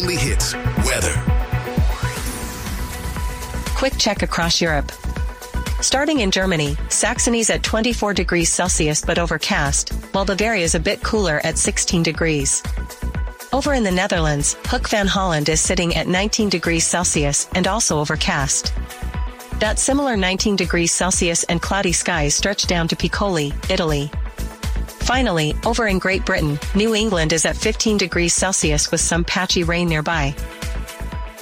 only hits, weather. Quick check across Europe. Starting in Germany, Saxony's at 24 degrees Celsius but overcast, while Bavaria is a bit cooler at 16 degrees. Over in the Netherlands, Hoek van Holland is sitting at 19 degrees Celsius and also overcast. That similar 19 degrees Celsius and cloudy skies stretch down to Piccoli, Italy. Finally, over in Great Britain, New England is at 15 degrees Celsius with some patchy rain nearby.